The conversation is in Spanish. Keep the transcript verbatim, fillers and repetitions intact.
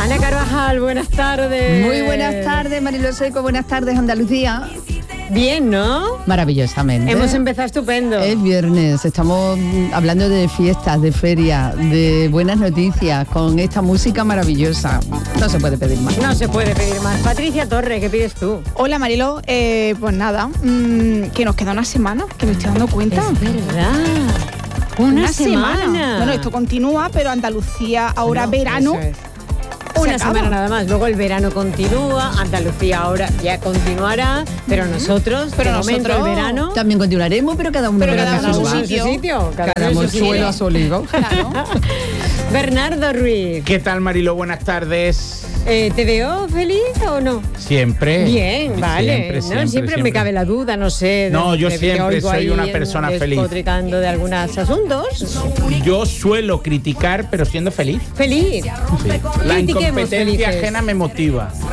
Ana Carvajal, buenas tardes. Muy buenas tardes, Mariló Seco, buenas tardes, Andalucía. Bien, ¿no? Maravillosamente. Hemos empezado estupendo. Es viernes, estamos hablando de fiestas, de feria, de buenas noticias, con esta música maravillosa. No se puede pedir más. No se puede pedir más. Patricia Torre, ¿qué pides tú? Hola, Mariló, eh, pues nada, mmm, que nos queda una semana, que me estoy dando cuenta. Es verdad. Una, una semana. semana. Bueno, esto continúa, pero Andalucía ahora No, verano. eso es. Una semana nada más, luego el verano continúa, Andalucía ahora ya continuará, pero nosotros, pero de nosotros momento el verano... También continuaremos, pero cada uno pero verá cada uno su en su lugar. sitio. Cada, Cada uno en su mochuelo sitio. a su olivo. Claro. Bernardo Ruiz, ¿Qué tal, Mariló? Buenas tardes. eh, ¿te veo feliz o no? Siempre. Bien, vale. Siempre, ¿no? siempre, siempre, me siempre. cabe la duda, no sé. No, yo te- te siempre oigo soy ahí una en- persona feliz. despotricando de algunos asuntos. Yo suelo criticar, pero siendo feliz. Feliz. Sí. La Critiquemos incompetencia felices. ajena me motiva.